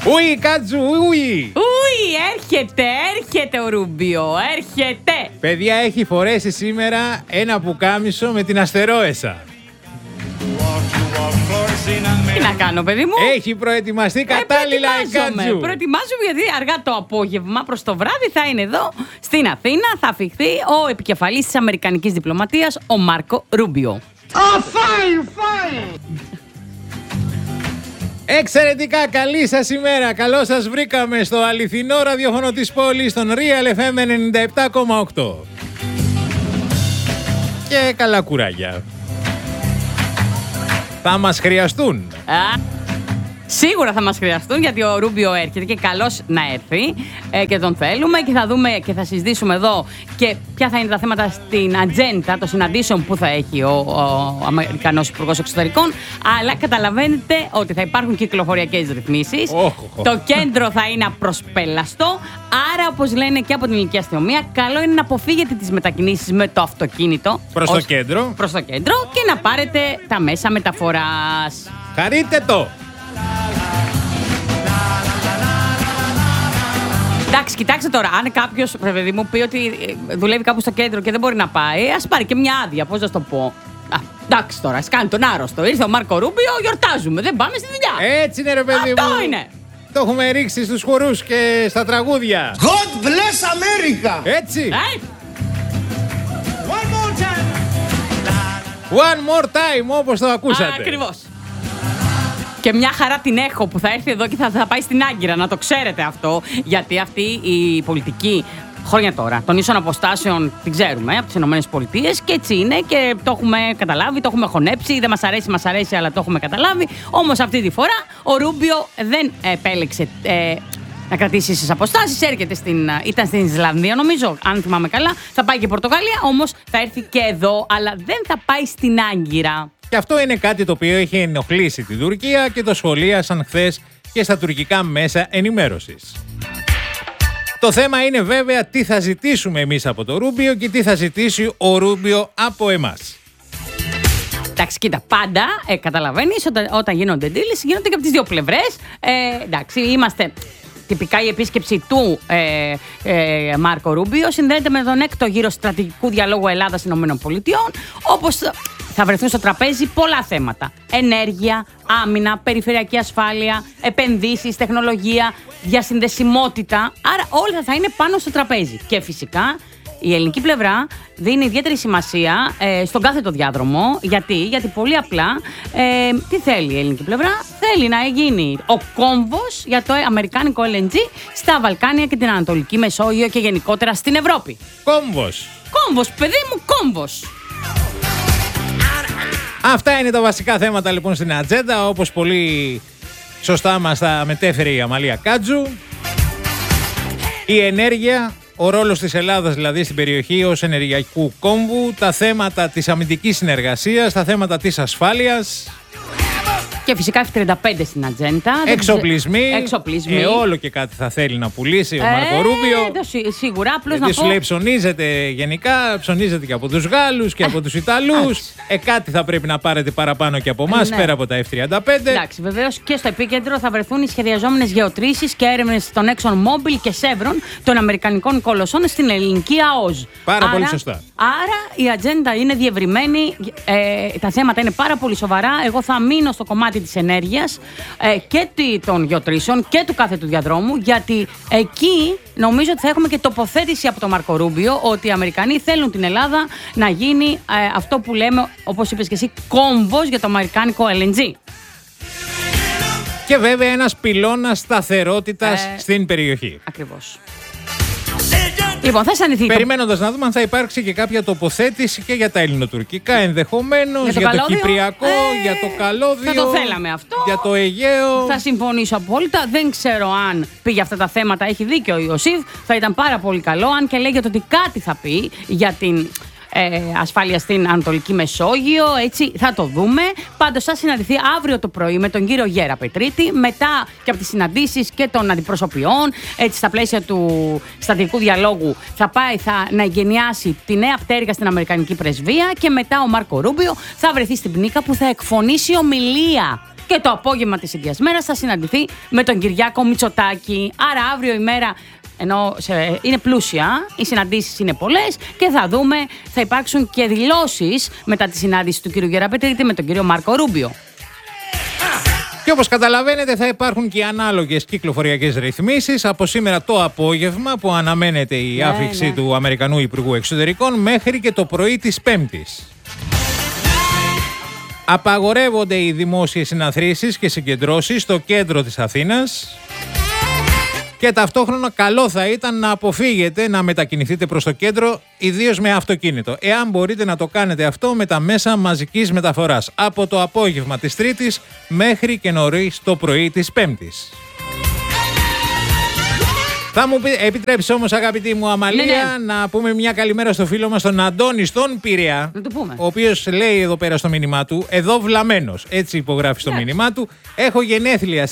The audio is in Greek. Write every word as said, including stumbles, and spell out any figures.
Ουι, Κάτζου, ουι! Ουι, έρχεται, έρχεται ο Ρούμπιο, έρχεται! Παιδιά, έχει φορέσει σήμερα ένα πουκάμισο με την αστερόεσα. Τι να κάνω, παιδί μου. Έχει προετοιμαστεί κατάλληλα ε, η Κάτζου. Προετοιμάζομαι γιατί αργά το απόγευμα προς το βράδυ θα είναι εδώ στην Αθήνα. Θα αφιχθεί ο επικεφαλής της Αμερικανικής διπλωματίας, ο Μάρκο Ρούμπιο. Α, φάει, φάει! Εξαιρετικά καλή σας ημέρα. Καλώς σας βρήκαμε στο αληθινό ραδιόφωνο της πόλης, στον Real εφ εμ ενενήντα επτά κόμμα οκτώ. Και καλά κουράγια. Θα μας χρειαστούν. Α, σίγουρα θα μας χρειαστούν, γιατί ο Ρούμπιο έρχεται και καλώς να έρθει ε, και τον θέλουμε και θα δούμε και θα συζητήσουμε εδώ και ποια θα είναι τα θέματα στην ατζέντα των συναντήσεων που θα έχει ο, ο Αμερικανός Υπουργός Εξωτερικών, αλλά καταλαβαίνετε ότι θα υπάρχουν κυκλοφοριακές ρυθμίσεις. Oh, oh, oh. Το κέντρο θα είναι απροσπέλαστο, άρα όπως λένε και από την ελληνική αστυνομία, καλό είναι να αποφύγετε τις μετακινήσεις με το αυτοκίνητο Προς το κέντρο. προς το κέντρο και να πάρετε τα μέσα μεταφοράς. Χαρείτε το! Εντάξει, κοιτάξτε τώρα, αν κάποιο παιδί μου πει ότι δουλεύει κάπου στο κέντρο και δεν μπορεί να πάει, ας πάρει και μια άδεια. Πώς να σου το πω. Α, εντάξει τώρα, ας κάνει τον άρρωστο. Ήρθε ο Μάρκο Ρούμπιο, γιορτάζουμε. Δεν πάμε στη δουλειά. Έτσι είναι, ρε παιδί Αυτό μου. Αυτό είναι. Το έχουμε ρίξει στους χορούς και στα τραγούδια. God bless America! Έτσι. Ε, One more time! One more time, όπως το ακούσατε. ακριβώς. Και μια χαρά την έχω που θα έρθει εδώ και θα, θα πάει στην Άγκυρα, να το ξέρετε αυτό. Γιατί αυτή η πολιτική χρόνια τώρα των ίσων αποστάσεων την ξέρουμε από τις ΗΠΑ και έτσι είναι και το έχουμε καταλάβει, το έχουμε χωνέψει. Δεν μας αρέσει, μας αρέσει, αλλά το έχουμε καταλάβει. Όμως αυτή τη φορά ο Ρούμπιο δεν επέλεξε ε, να κρατήσει στις αποστάσεις. Έρχεται στην, ήταν στην Ισλανδία, νομίζω, αν θυμάμαι καλά. Θα πάει και Πορτογαλία, όμως θα έρθει και εδώ, αλλά δεν θα πάει στην Άγκυρα. Και αυτό είναι κάτι το οποίο έχει ενοχλήσει την Τουρκία και το σχολίασαν χθες και στα τουρκικά μέσα ενημέρωσης. Το θέμα είναι βέβαια τι θα ζητήσουμε εμείς από το Ρούμπιο και τι θα ζητήσει ο Ρούμπιο από εμάς. Εντάξει, κοίτα, πάντα ε, καταλαβαίνεις όταν, όταν γίνονται deals, γίνονται και από τις δύο πλευρές. Ε, εντάξει, είμαστε. Τυπικά η επίσκεψη του ε, ε, Μάρκο Ρούμπιο συνδέεται με τον έκτο γύρο στρατηγικού διαλόγου Ελλάδα-ΗΠΑ, όπως θα βρεθούν στο τραπέζι πολλά θέματα. Ενέργεια, άμυνα, περιφερειακή ασφάλεια, επενδύσεις, τεχνολογία, διασυνδεσιμότητα. Άρα όλα θα είναι πάνω στο τραπέζι. Και φυσικά η ελληνική πλευρά δίνει ιδιαίτερη σημασία ε, στον κάθετο διάδρομο. Γιατί, γιατί πολύ απλά, ε, τι θέλει η ελληνική πλευρά? Θέλει να γίνει ο κόμβος για το αμερικάνικο ελ εν τζι στα Βαλκάνια και την Ανατολική Μεσόγειο και γενικότερα στην Ευρώπη. Κόμβος. Κόμβος, παιδί μου, κόμβος. Αυτά είναι τα βασικά θέματα λοιπόν στην ατζέντα, όπως πολύ σωστά μας τα μετέφερε η Αμαλία Κάτζου. Η ενέργεια, ο ρόλος της Ελλάδας δηλαδή στην περιοχή ως ενεργειακού κόμβου, τα θέματα της αμυντικής συνεργασίας, τα θέματα της ασφάλειας. Και φυσικά εφ τριάντα πέντε στην ατζέντα. Εξοπλισμοί. Εξοπλισμοί. Ε, όλο και κάτι θα θέλει να πουλήσει ο ε, Μάρκο Ρούμπιο. Το, σί, σίγουρα, απλώς γιατί να σου πω... λέει ψωνίζεται γενικά, ψωνίζεται και από τους Γάλλους και από τους Ιταλούς. Ε, κάτι θα πρέπει να πάρετε παραπάνω και από εμάς, ναι. πέρα από τα εφ τριάντα πέντε. Εντάξει, βεβαίως και στο επίκεντρο θα βρεθούν οι σχεδιαζόμενες γεωτρήσεις και έρευνες των ExxonMobil και Chevron των Αμερικανικών κολοσσών στην ελληνική ΑΟΖ. Πάρα άρα, πολύ σωστά. Άρα η ατζέντα είναι διευρυμένη, ε, τα θέματα είναι πάρα πολύ σοβαρά. Εγώ θα μείνω στο κομμάτι της ενέργειας ε, και των γεωτρήσεων και του κάθετου διαδρόμου, γιατί εκεί νομίζω ότι θα έχουμε και τοποθέτηση από τον Μάρκο Ρούμπιο ότι οι Αμερικανοί θέλουν την Ελλάδα να γίνει ε, αυτό που λέμε, όπως είπες και εσύ, κόμβος για το αμερικάνικο ελ εν τζι. Και βέβαια ένας πυλώνας σταθερότητας Ε, στην περιοχή. Ακριβώς. Λοιπόν, θα αισθανθεί. Περιμένοντας να δούμε αν θα υπάρξει και κάποια τοποθέτηση και για τα ελληνοτουρκικά ενδεχομένως, Για το για το, καλώδιο. κυπριακό, Ε, για το καλώδιο. θα το θέλαμε αυτό. Για το Αιγαίο. Θα συμφωνήσω απόλυτα. Δεν ξέρω αν πήγε αυτά τα θέματα. Έχει δίκιο ο Ιωσήφ. Θα ήταν πάρα πολύ καλό. Αν και λέγεται ότι κάτι θα πει για την ε, ασφάλεια στην Ανατολική Μεσόγειο. Έτσι θα το δούμε. Πάντως θα συναντηθεί αύριο το πρωί με τον κύριο Γέρα Πετρίτη. Μετά και από τις συναντήσεις και των αντιπροσωπιών, έτσι στα πλαίσια του στρατηγικού διαλόγου, θα πάει θα, να εγκαινιάσει τη νέα πτέρυγα στην Αμερικανική Πρεσβεία. Και μετά ο Μάρκο Ρούμπιο θα βρεθεί στην Πνίκα που θα εκφωνήσει ομιλία Και το απόγευμα της ίδιας μέρας θα συναντηθεί με τον Κυριάκο Μητσοτάκη. Άρα αύριο η μέρα. Ενώ σε, είναι πλούσια, οι συναντήσεις είναι πολλές και θα δούμε, θα υπάρξουν και δηλώσεις μετά τη συνάντηση του κ. Γεραπετρίτη με τον κ. Μάρκο Ρούμπιο. Και όπως καταλαβαίνετε θα υπάρχουν και ανάλογες κυκλοφοριακές ρυθμίσεις από σήμερα το απόγευμα που αναμένεται η ναι, άφιξη ναι. του Αμερικανού Υπουργού Εξωτερικών μέχρι και το πρωί της Πέμπτης. Απαγορεύονται οι δημόσιες συναθρήσεις και συγκεντρώσεις στο κέντρο της Αθήνας. Και ταυτόχρονα καλό θα ήταν να αποφύγετε να μετακινηθείτε προς το κέντρο, ιδίως με αυτοκίνητο. Εάν μπορείτε να το κάνετε αυτό με τα μέσα μαζικής μεταφοράς. Από το απόγευμα της Τρίτης μέχρι και νωρίς το πρωί της Πέμπτης. Θα μου επιτρέψει όμως, αγαπητή μου Αμαλία, ναι, ναι. να πούμε μια καλημέρα στο φίλο μας τον Αντώνη στον Πειραιά. Να το πούμε. Ο οποίος λέει εδώ πέρα στο μήνυμά του, εδώ βλαμμένος. Έτσι υπογράφει στο ναι. μήνυμά του. Έχω γενέθλια